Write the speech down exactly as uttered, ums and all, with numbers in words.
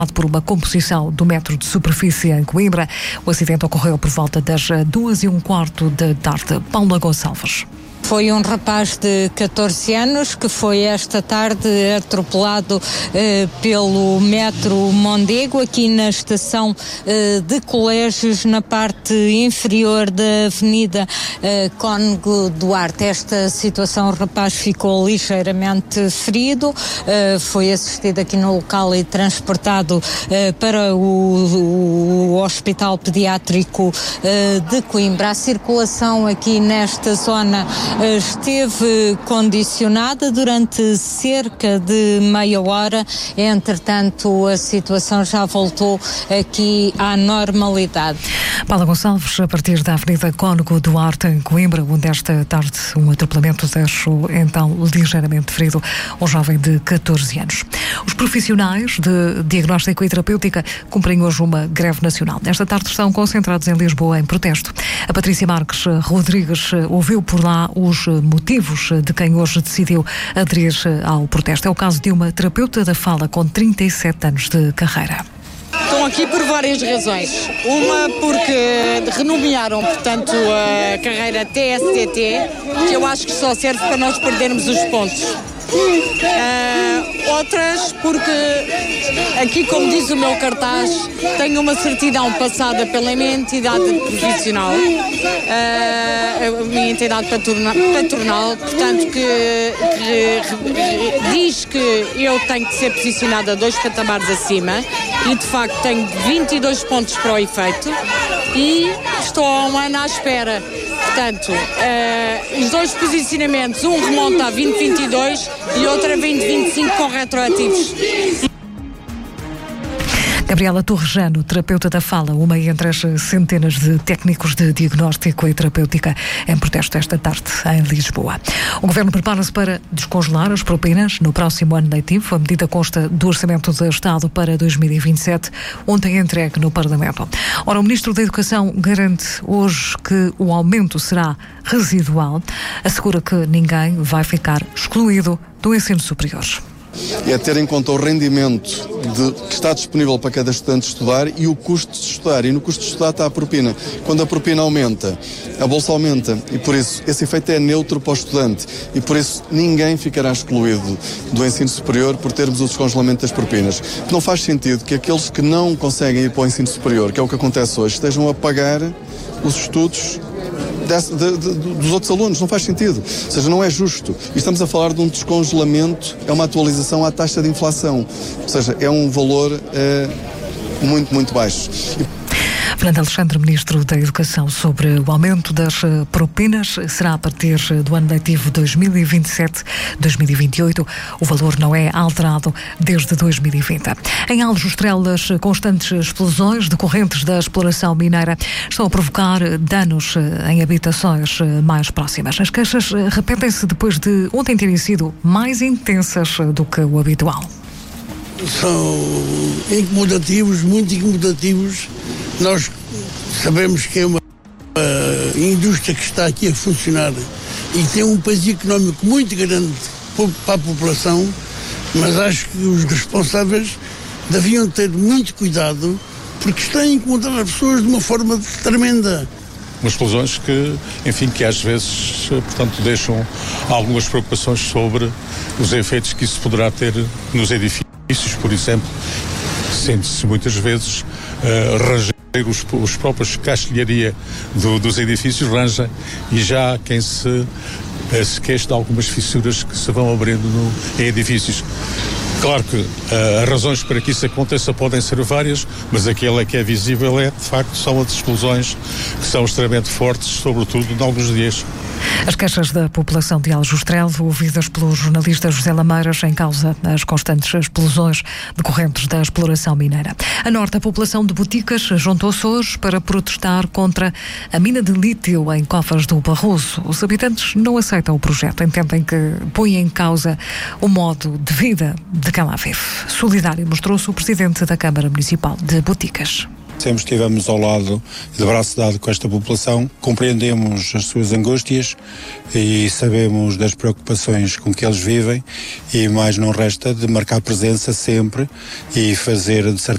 por uma composição do metro de superfície em Coimbra. O acidente ocorreu por volta das duas e um quarto da tarde. Paula Gonçalves. Foi um rapaz de catorze anos que foi esta tarde atropelado eh, pelo metro Mondego, aqui na estação eh, de Colégios, na parte inferior da Avenida eh, Cónigo Duarte. Esta situação, o rapaz ficou ligeiramente ferido, eh, foi assistido aqui no local e transportado eh, para o, o Hospital Pediátrico eh, de Coimbra. A circulação aqui nesta zona esteve condicionada durante cerca de meia hora. Entretanto, a situação já voltou aqui à normalidade. Paula Gonçalves, a partir da Avenida Cónigo Duarte, em Coimbra, onde esta tarde um atropelamento deixou então ligeiramente ferido um jovem de catorze anos. Os profissionais de diagnóstico e terapêutica cumprem hoje uma greve nacional. Nesta tarde estão concentrados em Lisboa em protesto. A Patrícia Marques Rodrigues ouviu por lá os motivos de quem hoje decidiu aderir ao protesto. É o caso de uma terapeuta da fala com trinta e sete anos de carreira. Estão aqui por várias razões. Uma porque renomearam, portanto, a carreira T S T T, que eu acho que só serve para nós perdermos os pontos. Uh, outras porque aqui, como diz o meu cartaz, tenho uma certidão passada pela minha entidade profissional, uh, a minha entidade patronal, patronal portanto que, que diz que eu tenho que ser posicionada dois patamares acima e de facto tenho vinte e dois pontos para o efeito e estou há um ano à espera. Portanto, uh, os dois posicionamentos, um remonta a vinte vinte e dois e outro a vinte vinte e cinco com retroativos. Gabriela Torrejano, terapeuta da fala, uma entre as centenas de técnicos de diagnóstico e terapêutica em protesto esta tarde em Lisboa. O Governo prepara-se para descongelar as propinas no próximo ano letivo. A medida consta do Orçamento do Estado para dois mil e vinte e sete, ontem entregue no Parlamento. Ora, o Ministro da Educação garante hoje que o aumento será residual. Assegura que ninguém vai ficar excluído do ensino superior. É ter em conta o rendimento de, que está disponível para cada estudante estudar e o custo de estudar. E no custo de estudar está a propina. Quando a propina aumenta, a bolsa aumenta e por isso esse efeito é neutro para o estudante e por isso ninguém ficará excluído do ensino superior por termos o descongelamento das propinas. Não faz sentido que aqueles que não conseguem ir para o ensino superior, que é o que acontece hoje, estejam a pagar os estudos Desse, de, de, dos outros alunos. Não faz sentido. Ou seja, não é justo. E estamos a falar de um descongelamento, é uma atualização à taxa de inflação. Ou seja, é um valor é, muito, muito baixo. E... Fernando Alexandre, Ministro da Educação, sobre o aumento das propinas, será a partir do ano letivo dois mil e vinte e sete dois mil e vinte e oito. O valor não é alterado desde dois mil e vinte. Em Aljustrel, as constantes explosões decorrentes da exploração mineira estão a provocar danos em habitações mais próximas. As queixas repetem-se depois de ontem terem sido mais intensas do que o habitual. São incomodativos, muito incomodativos. Nós sabemos que é uma, uma indústria que está aqui a funcionar e tem um peso económico muito grande para a população, mas acho que os responsáveis deviam ter muito cuidado porque estão a incomodar as pessoas de uma forma tremenda. Umas explosões que, enfim, que às vezes, portanto, deixam algumas preocupações sobre os efeitos que isso poderá ter nos edifícios. Por exemplo, sente-se muitas vezes uh, ranger os, os próprios castelharia do, dos edifícios, ranja, e já há quem se, uh, se queixe de algumas fissuras que se vão abrindo no, em edifícios. Claro que uh, as razões para que isso aconteça podem ser várias, mas aquela que é visível é, de facto, são as explosões que são extremamente fortes, sobretudo em alguns dias. As queixas da população de Aljustrel, ouvidas pelo jornalista José Lameiras, em causa das constantes explosões decorrentes da exploração mineira. A norte, a população de Boticas juntou-se hoje para protestar contra a mina de lítio em Covas do Barroso. Os habitantes não aceitam o projeto, entendem que põe em causa o modo de vida de quem lá vive. Solidário mostrou-se o presidente da Câmara Municipal de Boticas. Sempre estivemos ao lado, de braço dado com esta população, compreendemos as suas angústias e sabemos das preocupações com que eles vivem e mais não resta de marcar presença sempre e fazer, de certa